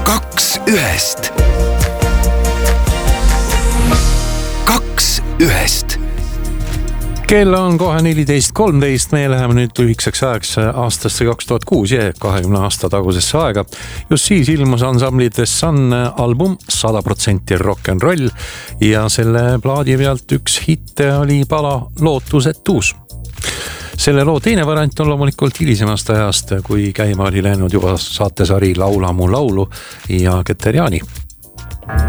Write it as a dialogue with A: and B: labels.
A: Kaks ühest. Kaks ühest.
B: Kell on kohe 14.13, me läheme nüüd lühikeseks ajaks aastasse 2006 ja 20 aasta tagusesse aega. Just siis ilmus ansambli The Sun album 100% rock'n'roll ja selle plaadi pealt üks hitte oli pala Lootusetus. Selle loo teine variant on loomulikult hilisemast ajast, kui käima oli läinud juba saatesari Laula mu laulu ja Keter Jaani.